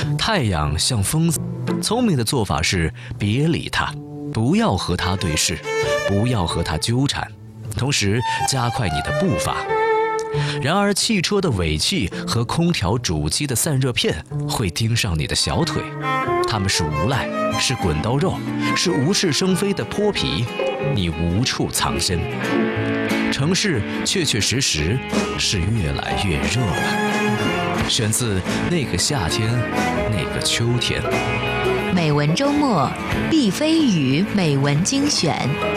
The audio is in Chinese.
太阳像疯子，聪明的做法是别理它，不要和它对视，不要和它纠缠，同时加快你的步伐。然而汽车的尾气和空调主机的散热片会盯上你的小腿，它们是无赖，是滚刀肉，是无事生非的泼皮，你无处藏身。城市确确实实是越来越热了。选自那个夏天，那个秋天。 美文周末，毕飞宇美文精选。